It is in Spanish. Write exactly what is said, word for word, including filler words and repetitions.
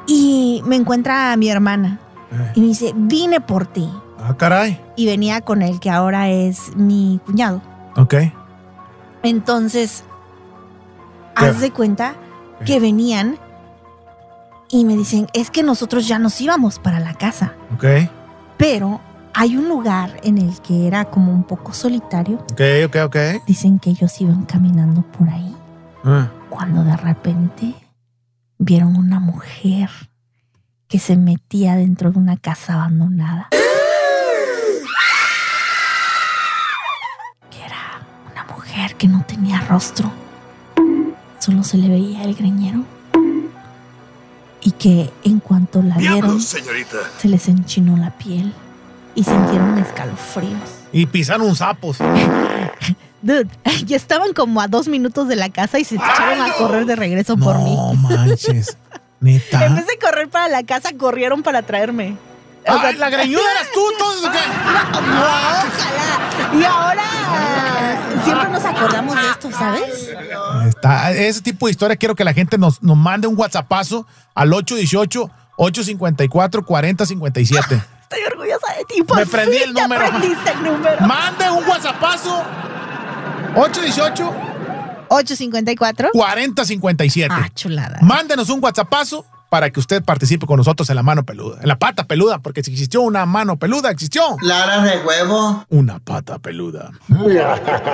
Y me encuentra a mi hermana. Eh. Y me dice, vine por ti. Ah, caray. Y venía con el que ahora es mi cuñado. Ok. Entonces, haz de cuenta okay. que venían y me dicen, es que nosotros ya nos íbamos para la casa. Ok. Pero hay un lugar en el que era como un poco solitario. Ok, ok, ok. Dicen que ellos iban caminando por ahí. Ah. Cuando de repente vieron una mujer que se metía dentro de una casa abandonada. Que era una mujer que no tenía rostro. Solo se le veía el greñero. Y que en cuanto la vieron, señorita, se les enchinó la piel y sintieron escalofríos. Y pisaron sapos. Dude, ya estaban como a dos minutos de la casa y se echaron a correr de regreso no por mí. No manches, neta. En vez de correr para la casa, corrieron para traerme. O ah, sea, ¿la greñuda eras tú entonces o qué? No, no, ojalá. Y ahora siempre nos acordamos de esto, ¿sabes? Está, ese tipo de historia quiero que la gente nos, nos mande un WhatsAppazo al ocho uno ocho, ocho cinco cuatro, cuatro cero cinco siete. Estoy orgullosa de ti. Por Me prendí el número. Aprendiste el número. Mande un WhatsAppazo. ocho uno ocho, ocho cinco cuatro, cuatro cero cinco siete. Ah, chulada. Mándenos un WhatsAppazo para que usted participe con nosotros en la mano peluda, en la pata peluda, porque si existió una mano peluda, existió. Claras de huevo. Una pata peluda.